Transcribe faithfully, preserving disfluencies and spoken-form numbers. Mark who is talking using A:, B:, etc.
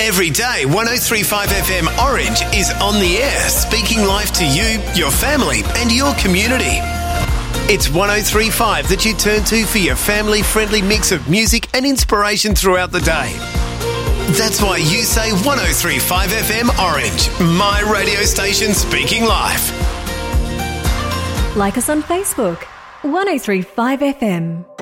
A: Every day, one oh three point five F M Orange is on the air, speaking life to you, your family and your community. It's one oh three point five that you turn to for your family-friendly mix of music and inspiration throughout the day. That's why you say one oh three point five F M Orange, my radio station speaking life.
B: Like us on Facebook, one oh three point five F M.